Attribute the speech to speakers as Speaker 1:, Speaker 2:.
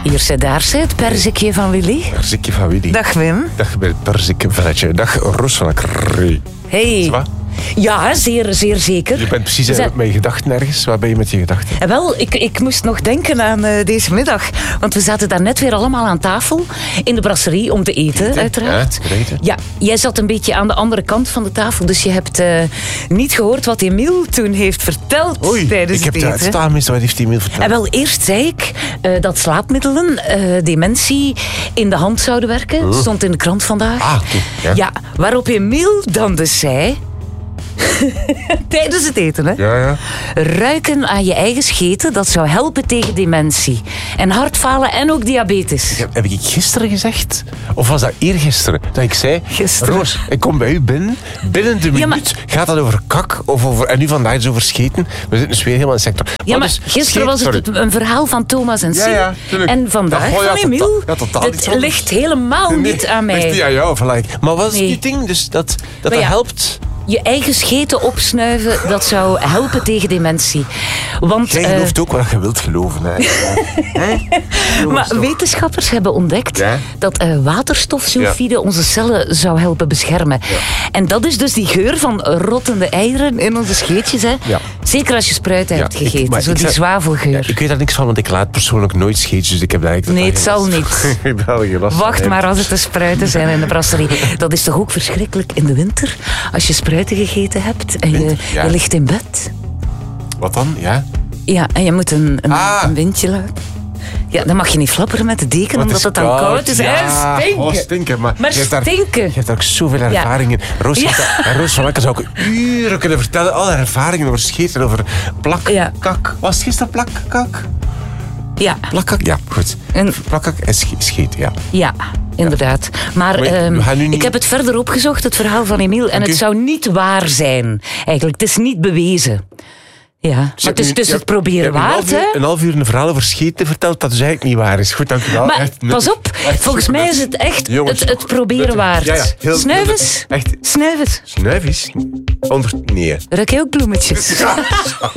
Speaker 1: Hier zit daar het perzikje van Willy.
Speaker 2: Perzikje van Willy.
Speaker 1: Dag Wim.
Speaker 2: Dag bij het perzikvelletje. Dag Roos van Akkerrie.
Speaker 1: Hey.
Speaker 2: Wat?
Speaker 1: Ja, zeer zeker.
Speaker 2: Je bent precies met je gedachten ergens. Waar ben je met je gedachten?
Speaker 1: Wel, ik moest nog denken aan deze middag. Want we zaten daar net weer allemaal aan tafel. In de brasserie om te eten, uiteraard.
Speaker 2: Ja, eten.
Speaker 1: Ja, jij zat een beetje aan de andere kant van de tafel. Dus je hebt niet gehoord wat Emiel toen heeft verteld tijdens
Speaker 2: ik heb
Speaker 1: het
Speaker 2: het
Speaker 1: eten.
Speaker 2: staan, wat heeft Emiel verteld?
Speaker 1: En wel, eerst zei ik dat dementie in de hand zouden werken. Stond in de krant vandaag.
Speaker 2: Ah,
Speaker 1: ja, waarop Emiel dan dus zei... Tijdens het eten, hè?
Speaker 2: Ja.
Speaker 1: Ruiken aan je eigen scheten, dat zou helpen tegen dementie. En hartfalen en ook diabetes.
Speaker 2: Heb ik gisteren gezegd? Of was dat eergisteren? Dat ik zei,
Speaker 1: Gisteren.
Speaker 2: Roos, ik kom bij u binnen. Binnen de minuut gaat dat over kak. En nu vandaag is over scheten. We zitten dus weer helemaal in de sector.
Speaker 1: Ja, maar gisteren was het een verhaal van Thomas en Sien.
Speaker 2: Ja, tuurlijk.
Speaker 1: En vandaag van Emiel.
Speaker 2: Het
Speaker 1: ligt helemaal niet aan mij.
Speaker 2: Ligt niet aan jou, gelijk. Maar wat is die ding? Dus dat helpt...
Speaker 1: Je eigen scheten opsnuiven, dat zou helpen tegen dementie. Want,
Speaker 2: jij gelooft ook wat je wilt geloven. Hè?
Speaker 1: Maar wetenschappers hebben ontdekt dat waterstofsulfide onze cellen zou helpen beschermen. Ja. En dat is dus die geur van rottende eieren in onze scheetjes. Hè? Ja. Zeker als je spruiten hebt gegeten. Die zwavelgeur. Ja,
Speaker 2: ik weet daar niks van, want ik laat persoonlijk nooit scheetjes. Dus ik heb eigenlijk...
Speaker 1: Nee, het zal niet. Wacht maar als het de spruiten zijn in de brasserie. Dat is toch ook verschrikkelijk in de winter? Als je spruiten gegeten hebt en je ligt in bed.
Speaker 2: Wat dan? Ja?
Speaker 1: Ja, en je moet een windje laten. Ja, dan mag je niet flapperen met de deken, omdat het dan koud is.
Speaker 2: Ja,
Speaker 1: stinken.
Speaker 2: Stinken. Maar
Speaker 1: stinken.
Speaker 2: Je hebt daar ook zoveel ervaring in. Roos van Akker zou ook uren kunnen vertellen. Alle ervaringen over scheten, over plak, kak. Was het gisteren plak, kak?
Speaker 1: Ja.
Speaker 2: Plakkak? Ja, goed. Plakkak en scheet, ja.
Speaker 1: Ja, inderdaad. Maar ik heb het verder opgezocht, het verhaal van Emiel. En het zou niet waar zijn. Eigenlijk, het is niet bewezen. Ja, maar het is het proberen waard, hè?
Speaker 2: Een half uur een verhaal over scheten verteld, dat dus eigenlijk niet waar is. Goed, dank u wel.
Speaker 1: Maar pas op, volgens mij is het echt het proberen waard.
Speaker 2: Ja,
Speaker 1: Snuivens?
Speaker 2: Echt.
Speaker 1: Snuivens?
Speaker 2: Snuivens? Nee.
Speaker 1: Ruik je ook bloemetjes?